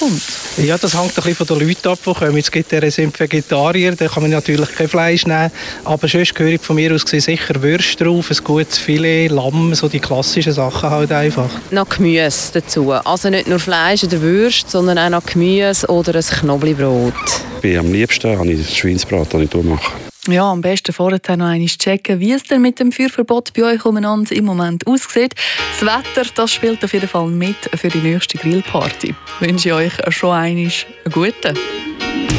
kommt? Ja, das hängt ein bisschen von den Leuten ab, die kommen. Es gibt ja, sind Vegetarier, da kann man natürlich kein Fleisch nehmen. Aber sonst gehöre ich von mir aus sicher Würste drauf, ein gutes Filet, Lamm, so die klassischen Sachen halt einfach. Noch Gemüse dazu. Also nicht nur Fleisch oder Würste, sondern auch noch Gemüse oder ein Knoblauchbrot. Am liebsten habe ich das Schweinsbraten, das ich mache. Ja, am besten vorher noch einmal checken, wie es denn mit dem Feuerverbot bei euch umeinander im Moment aussieht. Das Wetter, das spielt auf jeden Fall mit für die nächste Grillparty. Ich wünsche euch schon einmal einen guten.